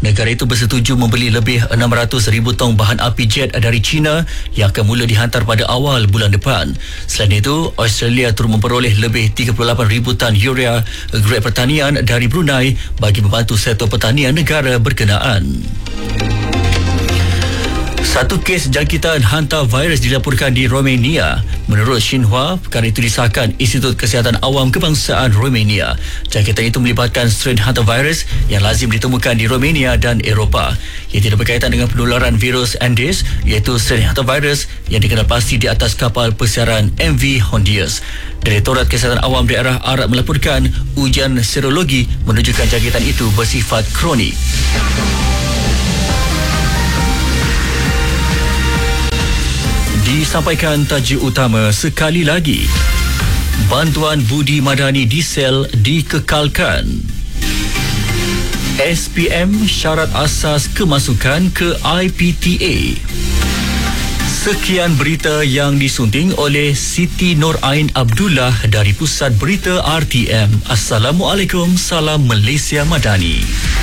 Negara itu bersetuju membeli lebih 600,000 tong bahan api jet dari China yang akan mula dihantar pada awal bulan depan. Selain itu, Australia turut memperoleh lebih 38,000 tan urea grade pertanian dari Brunei bagi membantu sektor pertanian negara berkenaan. Satu kes jangkitan hantavirus dilaporkan di Romania. Menurut Xinhua, perkara itu disahkan Institut Kesihatan Awam Kebangsaan Romania. Jangkitan itu melibatkan strain hantavirus yang lazim ditemukan di Romania dan Eropah. Ia tidak berkaitan dengan penularan virus Andes, iaitu strain hantavirus yang dikenal pasti di atas kapal persiaran MV Hondius. Direktorat Kesihatan Awam Daerah Arab melaporkan ujian serologi menunjukkan jangkitan itu bersifat kronik. Disampaikan tajuk utama sekali lagi. Bantuan budi madani diesel dikekalkan. SPM syarat asas kemasukan ke IPTA. Sekian berita yang disunting oleh Siti Nur Ain Abdullah dari Pusat Berita RTM. Assalamualaikum, salam Malaysia Madani.